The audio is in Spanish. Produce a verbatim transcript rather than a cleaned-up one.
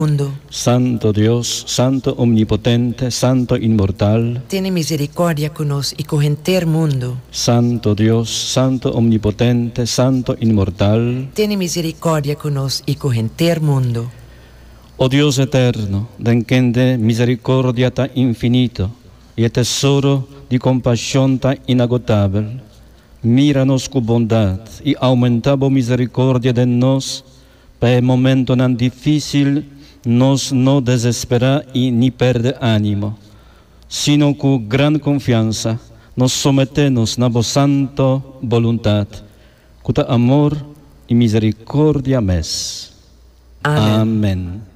mundo. Santo Dios, Santo Omnipotente, Santo Inmortal, Tiene misericordia con nos y con el mundo. Santo Dios, Santo Omnipotente, Santo Inmortal, Tiene misericordia con nos y con el mundo. oh Dios eterno, den quien de misericordia tan infinito y el tesoro de compasión tan inagotable, míranos con bondad y aumenta la misericordia de nos, para el momento tan difícil nos no desespera y ni perde ánimo, sino con gran confianza nos sometemos a la santa voluntad, con amor y misericordia mes. Amén. Amén.